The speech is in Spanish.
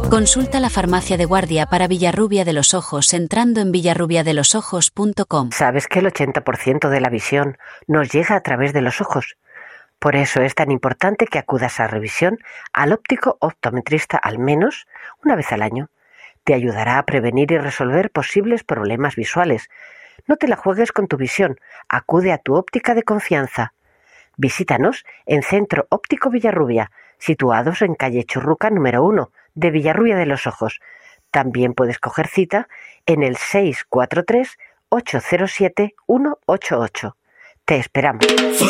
Consulta la farmacia de guardia para Villarrubia de los Ojos entrando en villarrubiadelosojos.com. ¿Sabes que el 80% de la visión nos llega a través de los ojos? Por eso es tan importante que acudas a revisión al óptico optometrista al menos una vez al año. Te ayudará a prevenir y resolver posibles problemas visuales. No te la juegues con tu visión. Acude a tu óptica de confianza. Visítanos en Centro Óptico Villarrubia, situados en calle Churruca número 1 de Villarrubia de los Ojos. También puedes coger cita en el 643 807 188. Te esperamos.